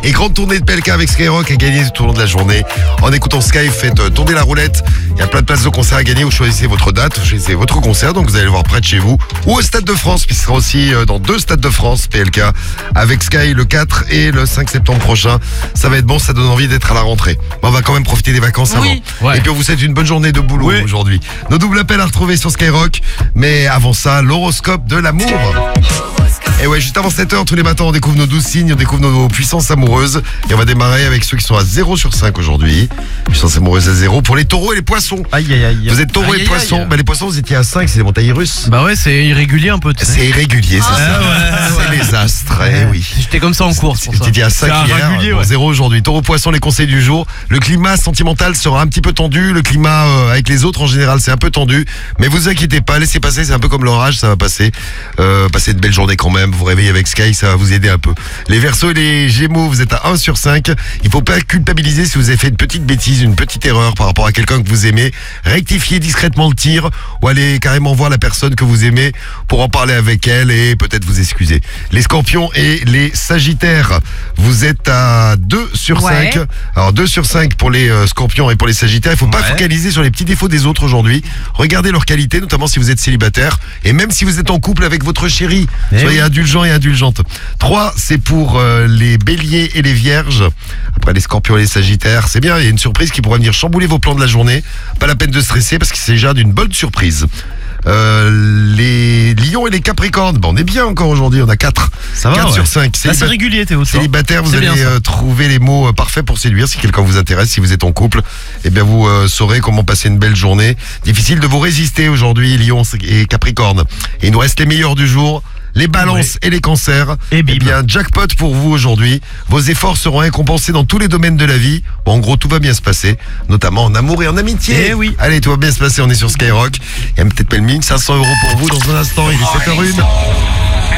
Et grande tournée de PLK avec Skyrock à gagner tout au long de la journée. En écoutant Sky, faites tourner la roulette. Il y a plein de places de concert à gagner. Vous choisissez votre date, vous choisissez votre concert. Donc vous allez le voir près de chez vous. Ou au Stade de France, puisqu'il sera aussi dans 2 Stades de France, PLK. Avec Sky le 4 et le 5 septembre prochain. Ça va être bon, ça donne envie d'être à la rentrée. On va quand même profiter des vacances avant. Ouais. Et puis on vous souhaite une bonne journée de boulot aujourd'hui. Nos doubles appels à retrouver sur Skyrock. Mais avant ça, l'horoscope de l'amour. Et ouais, juste avant 7h, tous les matins, on découvre nos 12 signes, on découvre nos puissances amoureuses. Et on va démarrer avec ceux qui sont à 0 sur 5 aujourd'hui. Puissance amoureuse à 0 pour les taureaux et les poissons. Aïe aïe aïe. Vous êtes taureaux et poissons. Bah, les poissons, vous étiez à 5, c'est les montagnes russes. Bah ouais, c'est irrégulier un peu. C'est irrégulier, c'est ça. C'est les astres, oui. J'étais comme ça en course. Tu étais à 5 hier, régulier, bon, 0 aujourd'hui. Taureau, poisson, les conseils du jour. Le climat sentimental sera un petit peu tendu. Le climat avec les autres en général, c'est un peu tendu. Mais vous inquiétez pas, laissez passer, c'est un peu comme l'orage, ça va passer. Passez de belles journées quand même. Vous réveillez avec Sky, ça va vous aider un peu. Les Verseaux et les Gémeaux, vous êtes à 1 sur 5. Il faut pas culpabiliser si vous avez fait une petite bêtise, une petite erreur par rapport à quelqu'un que vous aimez. Rectifiez discrètement le tir ou allez carrément voir la personne que vous aimez pour en parler avec elle et peut-être vous excuser. Les Scorpions et les Sagittaires, vous êtes à 2 sur 5. Alors 2 sur 5 pour les Scorpions et pour les Sagittaires. Il faut pas focaliser sur les petits défauts des autres aujourd'hui. Regardez leurs qualités, notamment si vous êtes célibataire et même si vous êtes en couple avec votre chérie. Soyez indulgents et indulgentes. 3, c'est pour les Béliers et les Vierges. Après les Scorpions et les Sagittaires, c'est bien, il y a une surprise qui pourra venir chambouler vos plans de la journée. Pas la peine de stresser parce qu'il s'agit déjà d'une bonne surprise. Les Lions et les Capricornes, on est bien encore aujourd'hui, on a 4. Ça va, 4 sur 5. C'est régulier, Théo. Célibataire, vous C'est allez bien, trouver les mots parfaits pour séduire si quelqu'un vous intéresse. Si vous êtes en couple, eh bien vous saurez comment passer une belle journée. Difficile de vous résister aujourd'hui, Lions et Capricornes. Et il nous reste les meilleurs du jour. Les balances et les cancers. Et Eh bien, jackpot pour vous aujourd'hui. Vos efforts seront récompensés dans tous les domaines de la vie. Bon, en gros, tout va bien se passer, notamment en amour et en amitié. Eh oui. Allez, tout va bien se passer, on est sur Skyrock. Il y a peut-être pas le mine, 500 € pour vous dans un instant, il est 7h01.